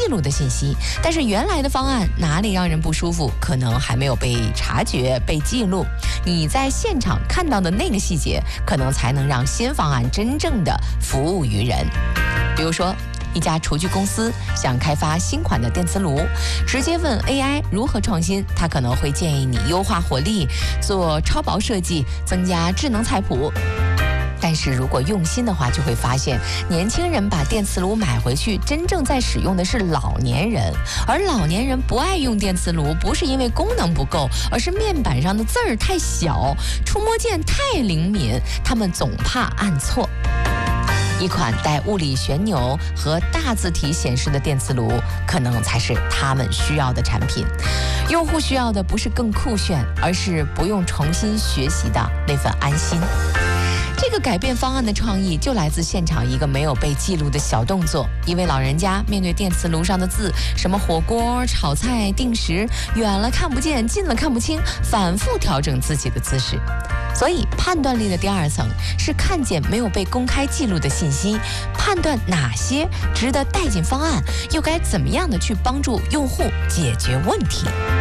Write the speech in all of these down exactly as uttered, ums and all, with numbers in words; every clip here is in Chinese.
录的信息，但是原来的方案哪里让人不舒服，可能还没有被察觉、被记录。你在现场看到的那个细节，可能才能让新方案真正的服务于人。比如说，一家厨具公司想开发新款的电磁炉，直接问 A I 如何创新，它可能会建议你优化火力，做超薄设计，增加智能菜谱。但是如果用心的话，就会发现年轻人把电磁炉买回去，真正在使用的是老年人，而老年人不爱用电磁炉，不是因为功能不够，而是面板上的字儿太小，触摸键太灵敏，他们总怕按错。一款带物理旋钮和大字体显示的电磁炉，可能才是他们需要的产品。用户需要的不是更酷炫，而是不用重新学习的那份安心。这个改变方案的创意就来自现场一个没有被记录的小动作。一位老人家面对电磁炉上的字，什么火锅、炒菜、定时，远了看不见，近了看不清，反复调整自己的姿势。所以判断力的第二层是看见没有被公开记录的信息，判断哪些值得带进方案，又该怎么样的去帮助用户解决问题。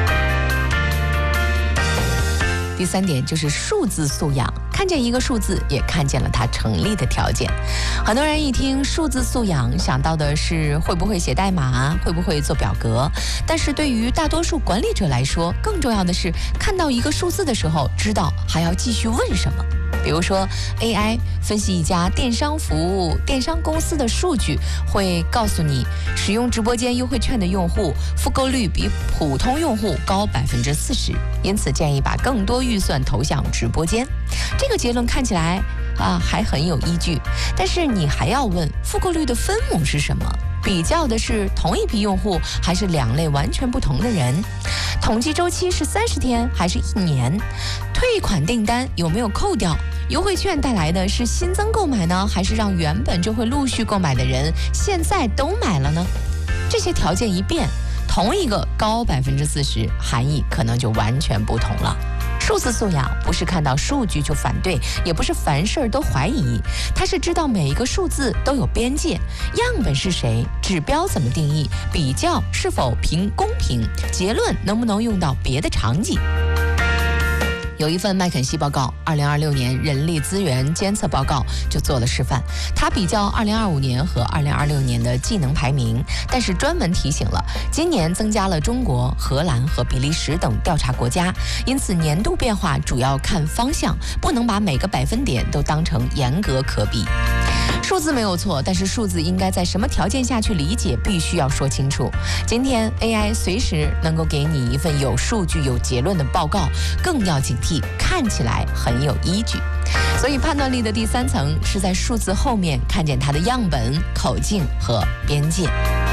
第三点就是数字素养，看见一个数字，也看见了它成立的条件。很多人一听数字素养，想到的是会不会写代码，会不会做表格。但是对于大多数管理者来说，更重要的是看到一个数字的时候，知道还要继续问什么。比如说 A I 分析一家电商服务电商公司的数据，会告诉你使用直播间优惠券的用户复购率比普通用户高百分之四十，因此建议把更多预算投向直播间。这个结论看起来啊还很有依据，但是你还要问复购率的分母是什么？比较的是同一批用户，还是两类完全不同的人？统计周期是三十天还是一年？退款订单有没有扣掉？优惠券带来的是新增购买呢，还是让原本就会陆续购买的人现在都买了呢？这些条件一变，同一个高百分之四十，含义可能就完全不同了。数字素养不是看到数据就反对，也不是凡事都怀疑，它是知道每一个数字都有边界，样本是谁，指标怎么定义，比较是否平公平，结论能不能用到别的场景。有一份麦肯锡报告，二零二六年人力资源监测报告就做了示范。它比较二零二五年和二零二六年的技能排名，但是专门提醒了，今年增加了中国、荷兰和比利时等调查国家，因此年度变化主要看方向，不能把每个百分点都当成严格可比。数字没有错，但是数字应该在什么条件下去理解，必须要说清楚。今天 A I 随时能够给你一份有数据、有结论的报告，更要警惕看起来很有依据。所以判断力的第三层是在数字后面看见它的样本、口径和边界。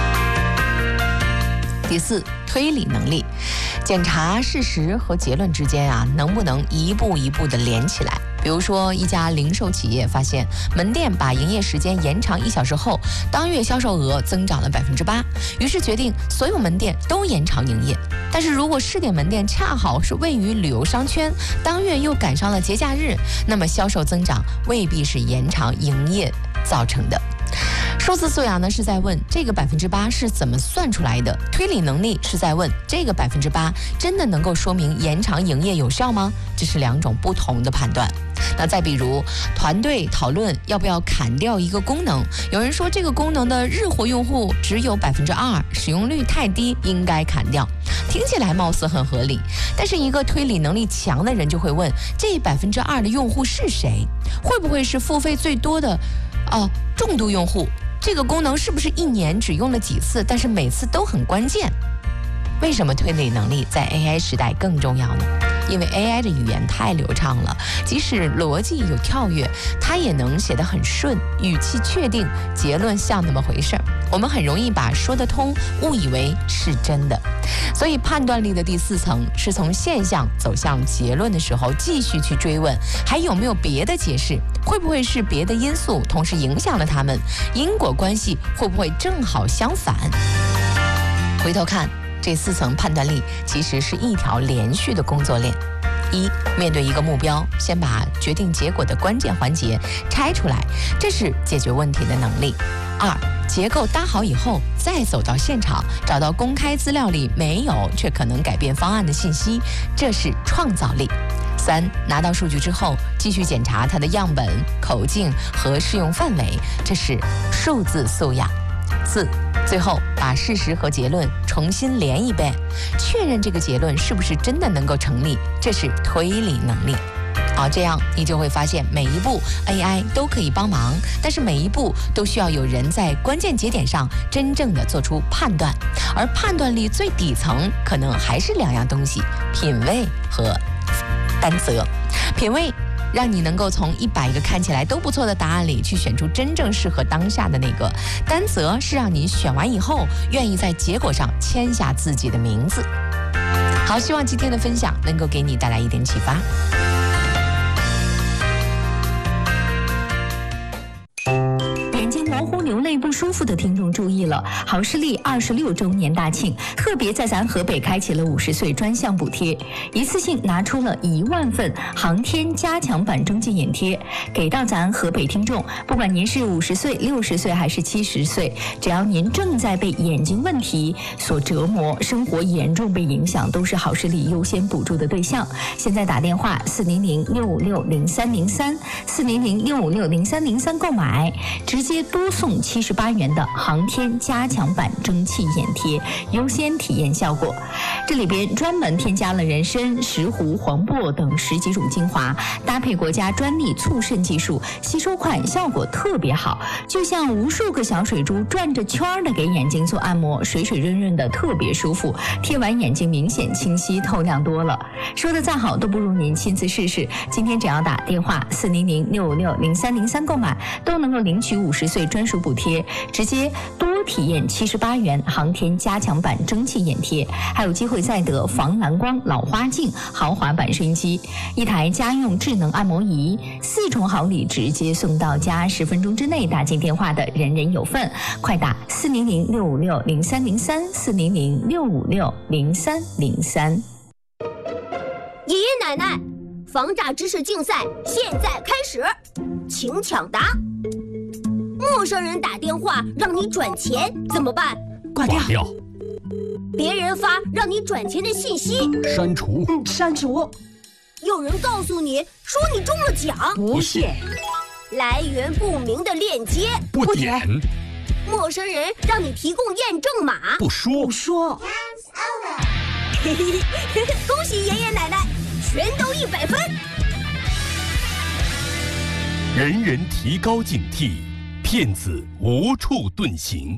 第四，推理能力，检查事实和结论之间啊，能不能一步一步的连起来？比如说，一家零售企业发现门店把营业时间延长一小时后，当月销售额增长了百分之八，于是决定所有门店都延长营业。但是如果试点门店恰好是位于旅游商圈，当月又赶上了节假日，那么销售增长未必是延长营业造成的。数字素养呢是在问这个百分之八是怎么算出来的，推理能力是在问这个百分之八真的能够说明延长营业有效吗？这是两种不同的判断。那再比如，团队讨论要不要砍掉一个功能，有人说这个功能的日活用户只有百分之二，使用率太低，应该砍掉。听起来貌似很合理，但是一个推理能力强的人就会问，这百分之二的用户是谁？会不会是付费最多的啊重度用户？这个功能是不是一年只用了几次，但是每次都很关键？为什么推理能力在 A I 时代更重要呢？因为 A I 的语言太流畅了，即使逻辑有跳跃，它也能写得很顺，语气确定，结论像那么回事儿。我们很容易把说得通误以为是真的。所以判断力的第四层是从现象走向结论的时候，继续去追问还有没有别的解释，会不会是别的因素同时影响了他们，因果关系会不会正好相反。回头看这四层判断力其实是一条连续的工作链。一，面对一个目标，先把决定结果的关键环节拆出来，这是解决问题的能力。二， 结构搭好以后，再走到现场，找到公开资料里没有却可能改变方案的信息，这是创造力。三，拿到数据之后，继续检查它的样本、口径和适用范围，这是数字素养。四，最后把事实和结论重新连一遍，确认这个结论是不是真的能够成立，这是推理能力。好，这样你就会发现每一步 A I 都可以帮忙，但是每一步都需要有人在关键节点上真正的做出判断，而判断力最底层可能还是两样东西：品味和担责。品味让你能够从一百个看起来都不错的答案里去选出真正适合当下的那个，担责是让你选完以后愿意在结果上签下自己的名字。好，希望今天的分享能够给你带来一点启发。 模糊流泪不舒服的听众注意了，好视力二十六周年大庆，特别在咱河北开启了五十岁专项补贴，一次性拿出了一万份航天加强版蒸汽眼贴，给到咱河北听众。不管您是五十岁、六十岁还是七十岁，只要您正在被眼睛问题所折磨，生活严重被影响，都是好视力优先补助的对象。现在打电话四零零六五六零三零三四零零六五六零三零三购买，直接多送七十八元的航天加强版蒸汽眼贴，优先体验效果。这里边专门添加了人参、石斛、黄柏等十几种精华，搭配国家专利促渗技术，吸收快，效果特别好，就像无数个小水珠转着圈的给眼睛做按摩，水水润润的，特别舒服。贴完眼睛明显清晰透亮多了。说的再好都不如您亲自试试。今天只要打电话四零零六五六零三零三购买，都能够领取五十岁专属补贴，直接多体验七十八元航天加强版蒸汽眼贴，还有机会再得防蓝光老花镜豪华版收音机，一台家用智能按摩仪，四重好礼直接送到家，十分钟之内打进电话的人人有份。快打四零零六五六零三零三四零零六五六零三零三。 爷爷奶奶，防诈知识竞赛现在开始，请抢答。陌生人打电话让你转钱怎么办？ 挂掉。挂掉。 别人发让你转钱的信息， 删除。 嗯，删除。 有人告诉你说你中了奖， 不信。 来源不明的链接， 不点。 陌生人让你提供验证码， 不说。 不说。 嘿嘿嘿，恭喜爷爷奶奶，全都一百分。 人人提高警惕，骗子无处遁形。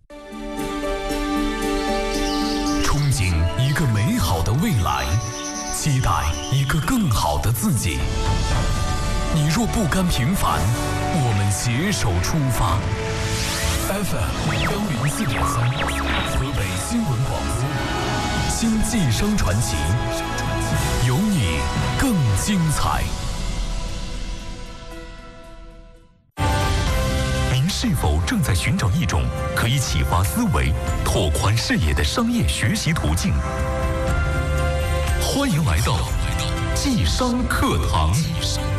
憧憬一个美好的未来，期待一个更好的自己。你若不甘平凡，我们携手出发。F M 幺零四点三，河北新闻广播，新晋商传奇，有你更精彩。您是否正在寻找一种可以启发思维、拓宽视野的商业学习途径？欢迎来到技商课堂。